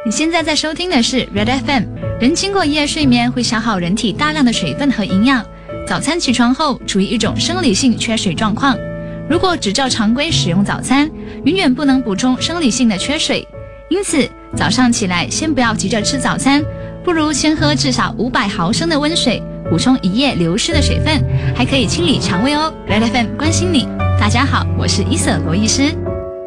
你现在在收听的是 Red FM。 人经过一夜睡眠会消耗人体大量的水分和营养，早餐起床后处于一种生理性缺水状况。如果只照常规使用早餐，永远不能补充生理性的缺水。因此早上起来先不要急着吃早餐，不如先喝至少500毫升的温水，补充一夜流失的水分，还可以清理肠胃哦。 Red FM 关心你。大家好，我是伊瑟罗医师。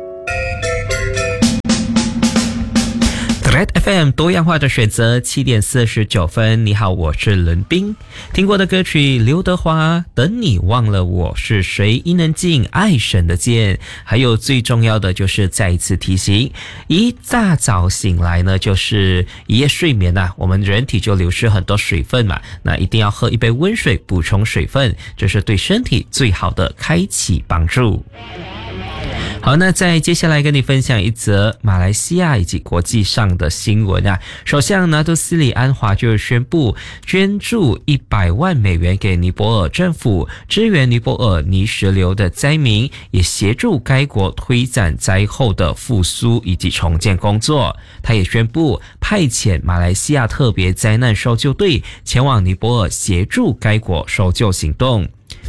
Red FM 多样化的选择，7点49分。你好，我是伦斌。听过的歌曲刘德华等你忘了我是谁，伊能静爱神的剑。还有最重要的就是再一次提醒，一大早醒来呢，就是一夜睡眠啊，我们人体就流失很多水分嘛，那一定要喝一杯温水补充水分，这是对身体最好的开启帮助。好，那在接下来跟你分享一则马来西亚以及国际上的新闻啊。首相拿督斯里安华就宣布捐助100万美元给尼泊尔政府，支援尼泊尔泥石流的灾民，也协助该国推展灾后的复苏以及重建工作。他也宣布派遣马来西亚特别灾难搜救队前往尼泊尔协助该国搜救行动。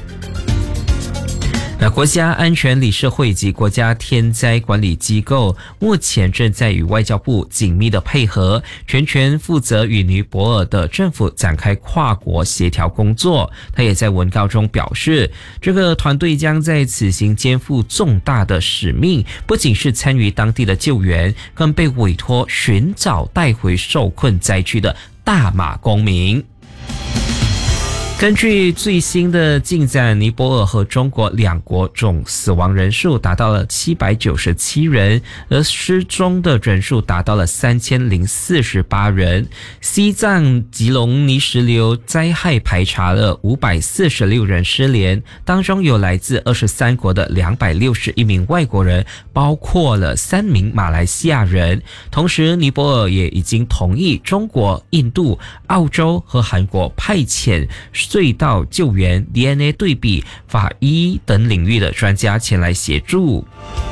那国家安全理事会及国家天灾管理机构目前正在与外交部紧密的配合，全权负责与尼泊尔的政府展开跨国协调工作。他也在文告中表示，这个团队将在此行肩负重大的使命，不仅是参与当地的救援，更被委托寻找带回受困灾区的大马公民。根据最新的进展，尼泊尔和中国两国总死亡人数达到了797人，而失踪的人数达到了3048人。西藏吉隆泥石流灾害排查了546人失联，当中有来自23国的261名外国人，包括了3名马来西亚人。同时尼泊尔也已经同意中国、印度、澳洲和韩国派遣隧道救援、DNA 对比、法医等领域的专家前来协助。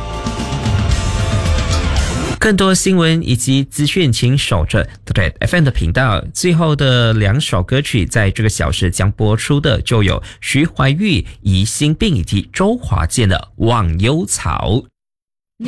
更多新闻以及资讯请守着 Red FM 的频道。最后的2首歌曲在这个小时将播出的就有徐怀钰疑心病以及周华健的忘忧草。